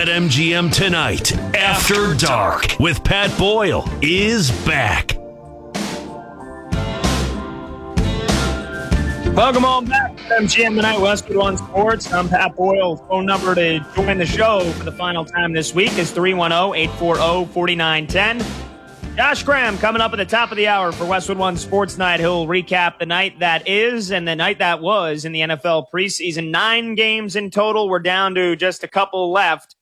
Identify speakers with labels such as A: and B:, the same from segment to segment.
A: BetMGM tonight, After Dark, with Pat Boyle, is back.
B: Welcome on back to MGM Tonight, Westwood One Sports. I'm Pat Boyle. Phone number to join the show for the final time this week is 310-840-4910. Josh Graham coming up at the top of the hour for Westwood One Sports Night. He'll recap the night that is and the night that was in the NFL preseason. 9 games in total. We're down to just a couple left.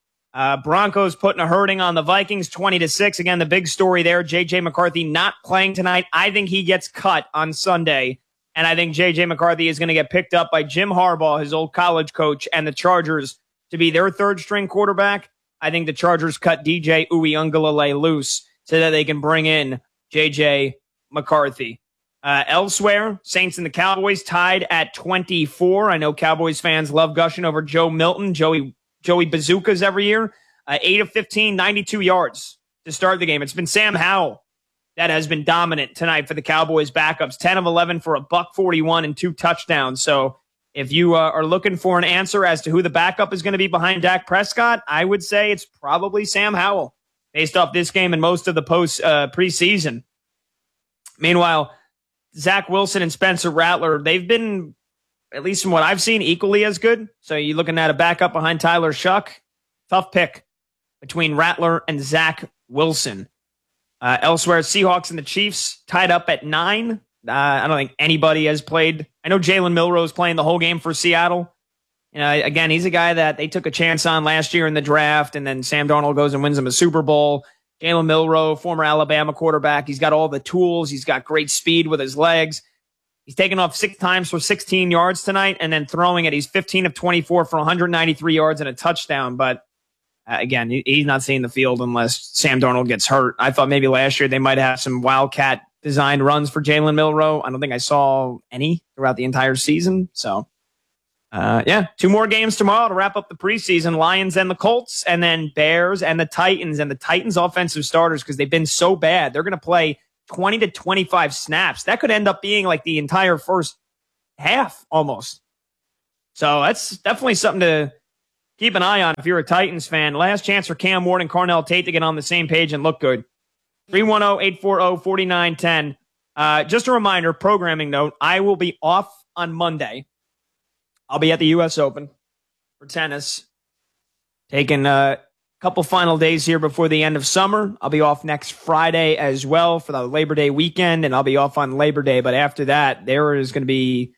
B: Broncos putting a hurting on the Vikings, 20-6. Again, the big story there, J.J. McCarthy not playing tonight. I think he gets cut on Sunday. And I think J.J. McCarthy is going to get picked up by Jim Harbaugh, his old college coach, and the Chargers to be their third-string quarterback. I think the Chargers cut DJ Uiagalelei loose so that they can bring in J.J. McCarthy. Elsewhere, Saints and the Cowboys tied at 24. I know Cowboys fans love gushing over Joe Milton, Joey Bazookas every year. 8 of 15, 92 yards to start the game. It's been Sam Howell that has been dominant tonight for the Cowboys backups. 10 of 11 for $141 and 2 touchdowns. So if you are looking for an answer as to who the backup is going to be behind Dak Prescott, I would say it's probably Sam Howell based off this game and most of the preseason. Meanwhile, Zach Wilson and Spencer Rattler, they've been, at least from what I've seen, equally as good. So you're looking at a backup behind Tyler Shuck. Tough pick between Rattler and Zach Wilson. Elsewhere, Seahawks and the Chiefs tied up at 9. I don't think anybody has played. I know Jalen Milroe playing the whole game for Seattle. Again, he's a guy that they took a chance on last year in the draft, and then Sam Darnold goes and wins him a Super Bowl. Jalen Milroe, former Alabama quarterback. He's got all the tools. He's got great speed with his legs. He's taken off 6 times for 16 yards tonight, and then throwing it, he's 15 of 24 for 193 yards and a touchdown. But again, he's not seeing the field unless Sam Darnold gets hurt. I thought maybe last year they might have some Wildcat designed runs for Jalen Milroe. I don't think I saw any throughout the entire season. So, 2 more games tomorrow to wrap up the preseason. Lions and the Colts, and then Bears and the Titans. And the Titans offensive starters, because they've been so bad, they're going to play 20 to 25 snaps. That could end up being like the entire first half almost. So that's definitely something to keep an eye on if you're a Titans fan. Last chance for Cam Ward and Carnell Tate to get on the same page and look good. 310-840-4910. Just a reminder, programming note, I will be off on Monday. I'll be at the U.S. Open for tennis, taking a couple final days here before the end of summer. I'll be off next Friday as well for the Labor Day weekend, and I'll be off on Labor Day. But after that, there is going to be,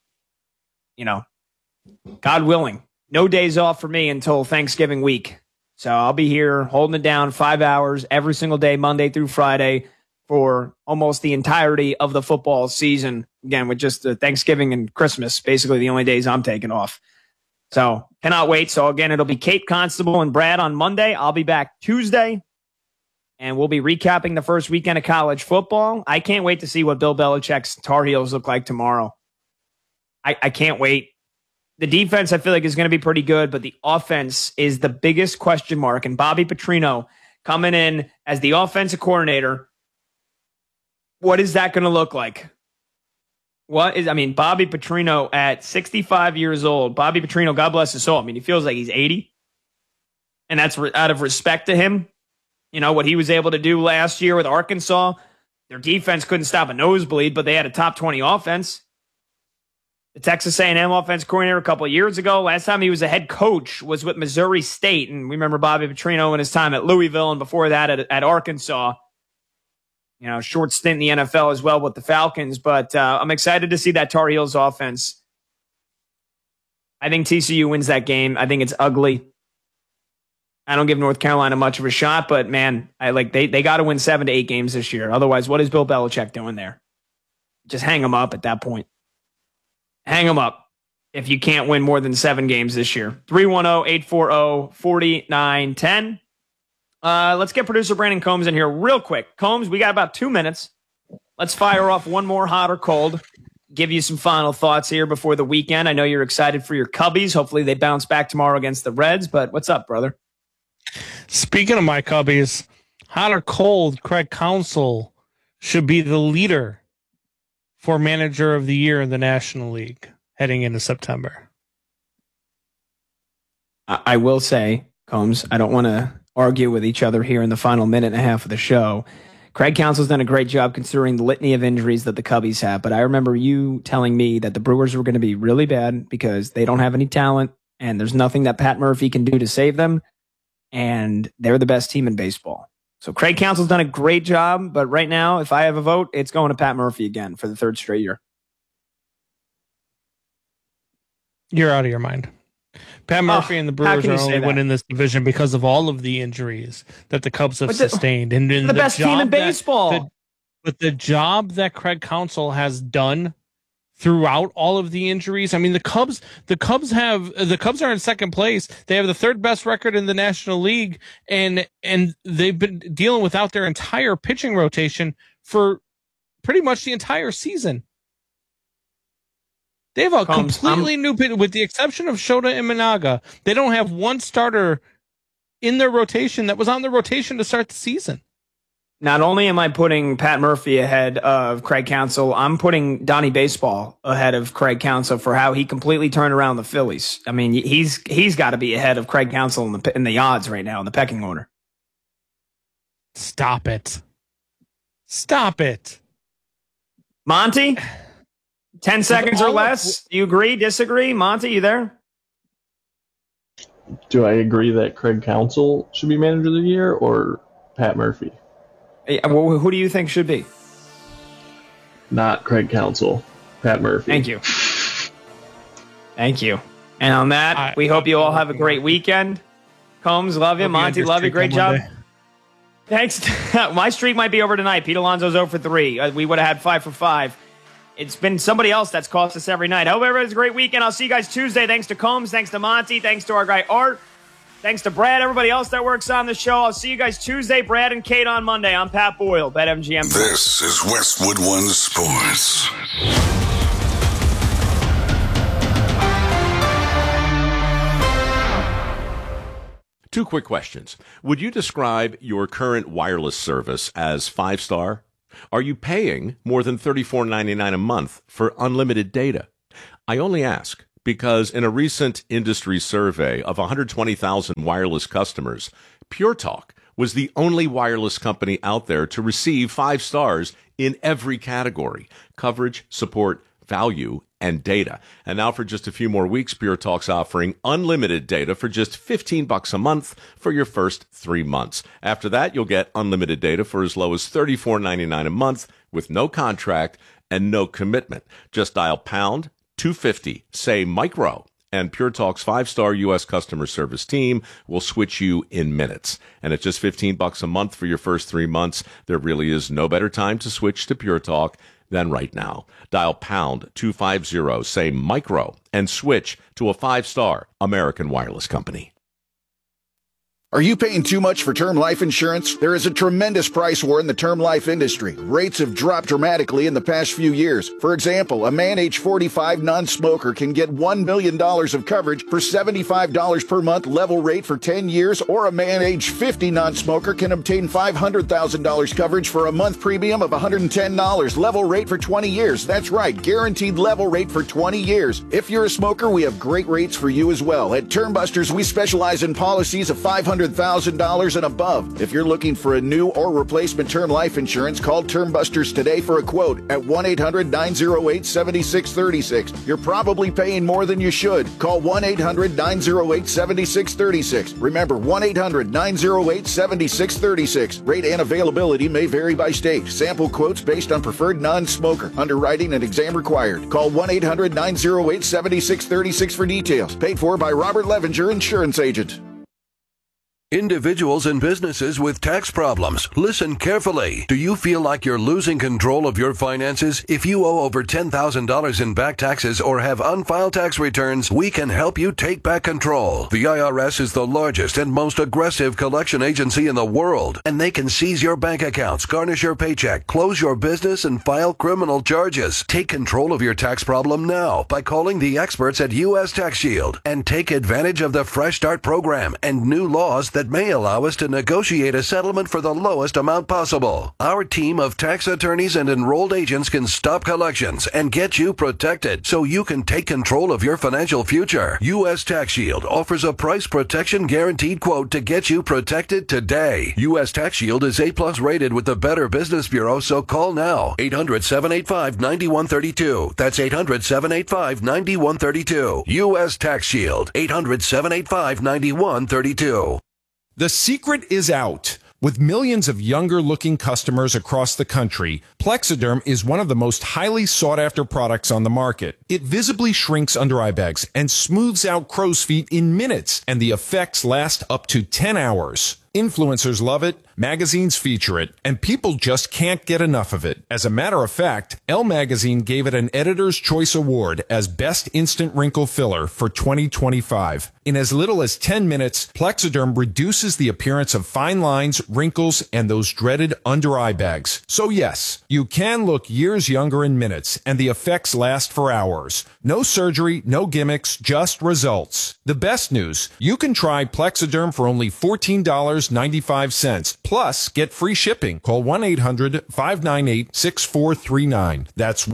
B: God willing, no days off for me until Thanksgiving week. So I'll be here holding it down 5 hours every single day, Monday through Friday, for almost the entirety of the football season. Again, with just Thanksgiving and Christmas, basically the only days I'm taking off. So cannot wait. So again, it'll be Kate Constable and Brad on Monday. I'll be back Tuesday, and we'll be recapping the first weekend of college football. I can't wait to see what Bill Belichick's Tar Heels look like tomorrow. I can't wait. The defense, I feel like, is going to be pretty good, but the offense is the biggest question mark. And Bobby Petrino coming in as the offensive coordinator, what is that going to look like? Bobby Petrino at 65 years old. Bobby Petrino, God bless his soul. He feels like he's 80. And that's out of respect to him. What he was able to do last year with Arkansas. Their defense couldn't stop a nosebleed, but they had a top 20 offense. The Texas A&M offense coordinator a couple of years ago. Last time he was a head coach was with Missouri State. And we remember Bobby Petrino in his time at Louisville, and before that at Arkansas. Short stint in the NFL as well with the Falcons. But I'm excited to see that Tar Heels offense. I think TCU wins that game. I think it's ugly. I don't give North Carolina much of a shot, but man, they got to win 7 to 8 games this year. Otherwise, what is Bill Belichick doing there? Just hang them up at that point. Hang them up if you can't win more than 7 games this year. 310-840-4910. Let's get producer Brandon Combs in here real quick. Combs, we got about 2 minutes. Let's fire off one more hot or cold. Give you some final thoughts here before the weekend. I know you're excited for your Cubbies. Hopefully they bounce back tomorrow against the Reds, but what's up, brother?
C: Speaking of my Cubbies, hot or cold, Craig Counsell should be the leader for manager of the year in the National League heading into September.
B: I will say
D: Combs. I don't want to argue with each other here in the final minute and a half of the show. Craig Counsell's done a great job considering the litany of injuries that the Cubbies have, but I remember you telling me that the Brewers were going to be really bad because they don't have any talent and there's nothing that Pat Murphy can do to save them, and they're the best team in baseball. So Craig Counsell's done a great job, but right now, if I have a vote, it's going to Pat Murphy again for the third straight year.
C: You're out of your mind. Pat Murphy and the Brewers are only winning this division because of all of the injuries that the Cubs have sustained. And in
D: the best team in baseball.
C: But the job that Craig Counsell has done throughout all of the injuries, I mean, the Cubs are in second place. They have the third best record in the National League, and they've been dealing without their entire pitching rotation for pretty much the entire season. They have a completely new pitch, with the exception of Shota Imanaga. They don't have one starter in their rotation that was on the rotation to start the season.
D: Not only am I putting Pat Murphy ahead of Craig Counsell, I'm putting Donnie Baseball ahead of Craig Counsell for how he completely turned around the Phillies. I mean, he's got to be ahead of Craig Counsell in the odds right now in the pecking order.
C: Stop it. Stop it.
D: Monty? 10 seconds or less. Do you agree, disagree? Monty, you there?
E: Do I agree that Craig Counsell should be manager of the year or Pat Murphy?
D: Well, who do you think should be?
E: Not Craig Counsell, Pat Murphy.
D: Thank you. Thank you. And on that, we hope you all have a great weekend. Combs, love you. Monty, love you. Great job. Thanks. My streak might be over tonight. Pete Alonso's 0 for 3. We would have had 5 for 5. It's been somebody else that's cost us every night. I hope everybody has a great weekend. I'll see you guys Tuesday. Thanks to Combs. Thanks to Monty. Thanks to our guy Art. Thanks to Brad. Everybody else that works on the show. I'll see you guys Tuesday. Brad and Kate on Monday. I'm Pat Boyle, BetMGM.
F: This is Westwood One Sports.
G: Two quick questions. Would you describe your current wireless service as 5-star? Are you paying more than $34.99 a month for unlimited data? I only ask because in a recent industry survey of 120,000 wireless customers, Pure Talk was the only wireless company out there to receive 5 stars in every category: coverage, support, value, and data. And now for just a few more weeks, Pure Talk's offering unlimited data for just $15 a month for your first 3 months. After that, you'll get unlimited data for as low as $34.99 a month with no contract and no commitment. Just dial pound 250, say micro, and Pure Talk's 5-star U.S. customer service team will switch you in minutes. And at just $15 a month for your first 3 months, there really is no better time to switch to Pure Talk than right now. Dial pound 250, say micro, and switch to a 5-star American wireless company.
H: Are you paying too much for term life insurance? There is a tremendous price war in the term life industry. Rates have dropped dramatically in the past few years. For example, a man age 45 non-smoker can get $1 million of coverage for $75 per month level rate for 10 years, or a man age 50 non-smoker can obtain $500,000 coverage for a month premium of $110 level rate for 20 years. That's right, guaranteed level rate for 20 years. If you're a smoker, we have great rates for you as well. At Termbusters, we specialize in policies of $500,000 and above. If you're looking for a new or replacement term life insurance, call Termbusters today for a quote at 1-800-908-7636. You're probably paying more than you should. Call 1-800-908-7636. Remember, 1-800-908-7636. Rate and availability may vary by state. Sample quotes based on preferred non-smoker. Underwriting and exam required. Call 1-800-908-7636 for details. Paid for by Robert Levenger, Insurance Agent.
I: Individuals and businesses with tax problems, listen carefully. Do you feel like you're losing control of your finances? If you owe over $10,000 in back taxes or have unfiled tax returns, we can help you take back control. The IRS is the largest and most aggressive collection agency in the world, and they can seize your bank accounts, garnish your paycheck, close your business, and file criminal charges. Take control of your tax problem now by calling the experts at U.S. Tax Shield and take advantage of the Fresh Start program and new laws that that may allow us to negotiate a settlement for the lowest amount possible. Our team of tax attorneys and enrolled agents can stop collections and get you protected so you can take control of your financial future. U.S. Tax Shield offers a price protection guaranteed quote to get you protected today. U.S. Tax Shield is A+ rated with the Better Business Bureau, so call now. 800-785-9132. That's 800-785-9132. U.S. Tax Shield. 800-785-9132.
J: The secret is out. With millions of younger-looking customers across the country, Plexiderm is one of the most highly sought-after products on the market. It visibly shrinks under-eye bags and smooths out crow's feet in minutes, and the effects last up to 10 hours. Influencers love it, magazines feature it, and people just can't get enough of it. As a matter of fact, Elle Magazine gave it an Editor's Choice Award as Best Instant Wrinkle Filler for 2025. In as little as 10 minutes, Plexiderm reduces the appearance of fine lines, wrinkles, and those dreaded under-eye bags. So yes, you can look years younger in minutes, and the effects last for hours. No surgery, no gimmicks, just results. The best news, you can try Plexiderm for only $14.95. Plus, get free shipping. Call 1-800-598-6439. That's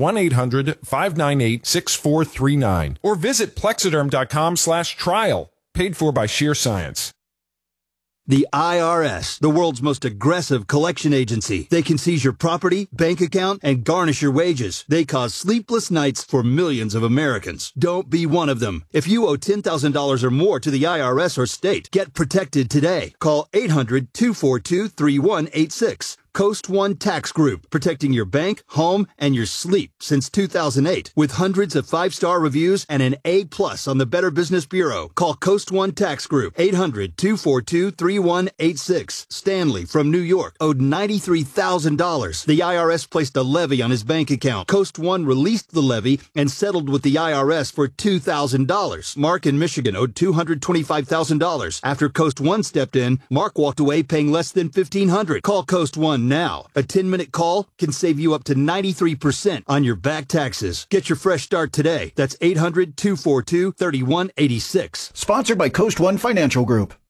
J: 1-800-598-6439. Or visit Plexiderm.com/trial. Paid for by Sheer Science.
K: The IRS, the world's most aggressive collection agency. They can seize your property, bank account, and garnish your wages. They cause sleepless nights for millions of Americans. Don't be one of them. If you owe $10,000 or more to the IRS or state, get protected today. Call 800-242-3186. Coast One Tax Group, protecting your bank, home, and your sleep since 2008. With hundreds of 5-star reviews and an A+ on the Better Business Bureau. Call Coast One Tax Group, 800-242-3186. Stanley from New York owed $93,000. The IRS placed a levy on his bank account. Coast One released the levy and settled with the IRS for $2,000. Mark in Michigan owed $225,000. After Coast One stepped in, Mark walked away paying less than $1,500. Call Coast One now. A 10-minute call can save you up to 93% on your back taxes. Get your fresh start today. That's 800-242-3186.
L: Sponsored by Coast One Financial Group.